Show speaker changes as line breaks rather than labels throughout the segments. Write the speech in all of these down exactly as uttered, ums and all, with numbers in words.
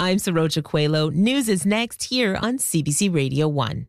I'm Saroja Coelho. News is next here on C B C Radio one.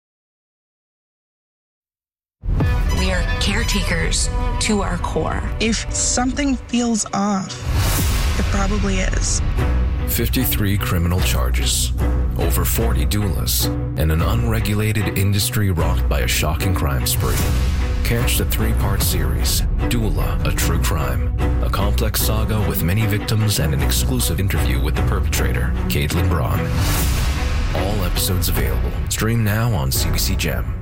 We are caretakers to our core.
If something feels off, it probably is.
fifty-three criminal charges, over forty doulas, and an unregulated industry rocked by a shocking crime spree. Catch the three-part series, Doula, A True Crime, a complex saga with many victims and an exclusive interview with the perpetrator, Caitlin Braun. All episodes available. Stream now on C B C Gem.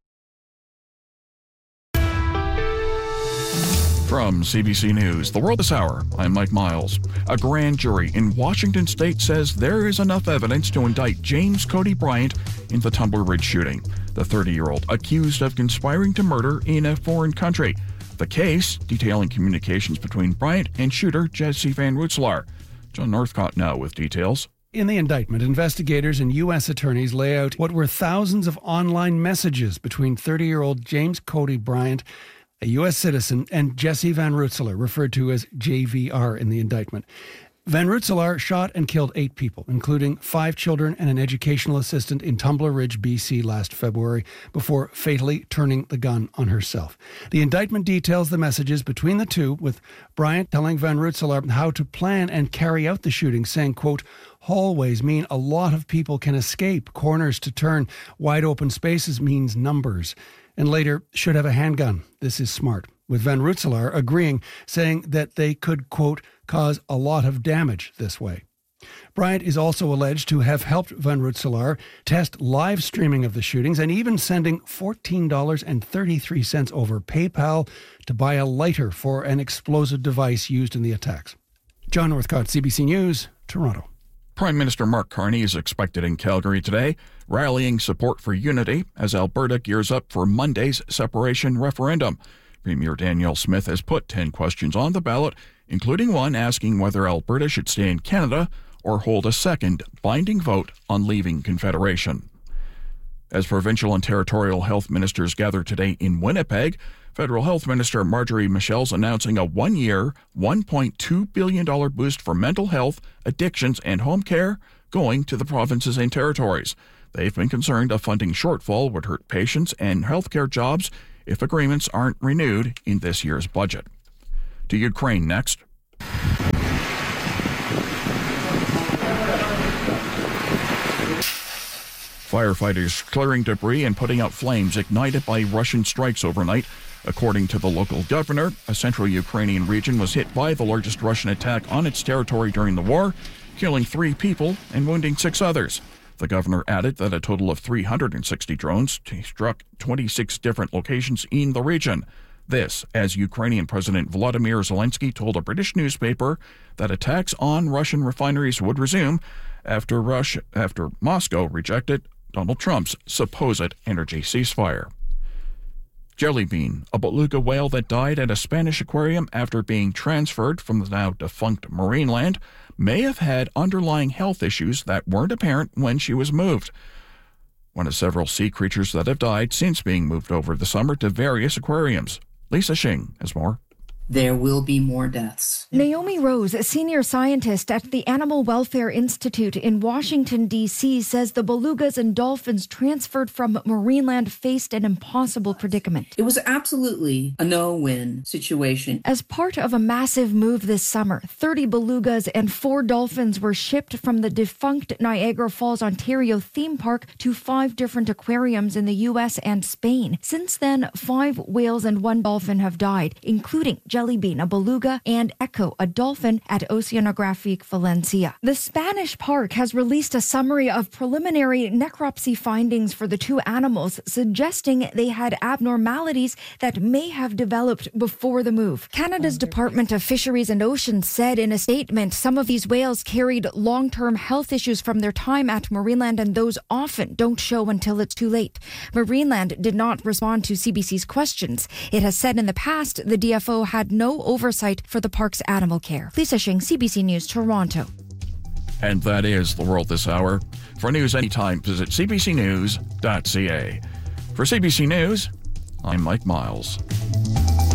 From C B C News, The World This Hour, I'm Mike Miles. A grand jury in Washington state says there is enough evidence to indict James Cody Bryant in the Tumbler Ridge shooting, the thirty-year-old accused of conspiring to murder in a foreign country. The case, detailing communications between Bryant and shooter Jesse Van Rootselaar. John Northcott now with details.
In the indictment, investigators and U S attorneys lay out what were thousands of online messages between thirty-year-old James Cody Bryant, a U S citizen, and Jesse Van Rootselaar, referred to as J V R in the indictment. Van Rootselaar shot and killed eight people, including five children and an educational assistant in Tumbler Ridge, B C last February, before fatally turning the gun on herself. The indictment details the messages between the two, with Bryant telling Van Rootselaar how to plan and carry out the shooting, saying, quote, "Hallways mean a lot of people can escape. Corners to turn. Wide open spaces means numbers." And later, should have a handgun. This is smart. With Van Rootselaar agreeing, saying that they could, quote, cause a lot of damage this way. Bryant is also alleged to have helped Van Rootselaar test live streaming of the shootings and even sending fourteen dollars and thirty-three cents over PayPal to buy a lighter for an explosive device used in the attacks. John Northcott, C B C News, Toronto.
Prime Minister Mark Carney is expected in Calgary today, rallying support for unity as Alberta gears up for Monday's separation referendum. Premier Danielle Smith has put ten questions on the ballot, including one asking whether Alberta should stay in Canada or hold a second binding vote on leaving Confederation. As provincial and territorial health ministers gather today in Winnipeg, Federal Health Minister Marjorie Michel's announcing a one-year, one point two billion dollars boost for mental health, addictions, and home care going to the provinces and territories. They've been concerned a funding shortfall would hurt patients and healthcare jobs if agreements aren't renewed in this year's budget. To Ukraine next. Firefighters clearing debris and putting out flames ignited by Russian strikes overnight. According to the local governor, a central Ukrainian region was hit by the largest Russian attack on its territory during the war, killing three people and wounding six others. The governor added that a total of three hundred sixty drones struck twenty-six different locations in the region. This, as Ukrainian President Volodymyr Zelensky told a British newspaper that attacks on Russian refineries would resume after Russia, after Moscow rejected Donald Trump's supposed energy ceasefire. Jelly bean, a beluga whale that died at a Spanish aquarium after being transferred from the now defunct Marineland, may have had underlying health issues that weren't apparent when she was moved. One of several sea creatures that have died since being moved over the summer to various aquariums. Lisa Shing has more.
There will be more deaths.
Naomi Rose, a senior scientist at the Animal Welfare Institute in Washington, D C, says the belugas and dolphins transferred from Marineland faced an impossible predicament.
It was absolutely a no-win situation.
As part of a massive move this summer, thirty belugas and four dolphins were shipped from the defunct Niagara Falls, Ontario theme park to five different aquariums in the U S and Spain. Since then, five whales and one dolphin have died, including Jellybean, a beluga, and Echo, a dolphin, at Oceanographic Valencia. The Spanish park has released a summary of preliminary necropsy findings for the two animals, suggesting they had abnormalities that may have developed before the move. Canada's Department of Fisheries and Oceans said in a statement some of these whales carried long-term health issues from their time at Marineland, and those often don't show until it's too late. Marineland did not respond to C B C's questions. It has said in the past the D F O had no oversight for the park's animal care. Lisa Shing, C B C News, Toronto.
And that is The World This Hour. For news anytime, visit c b c news dot c a. For C B C News, I'm Mike Miles.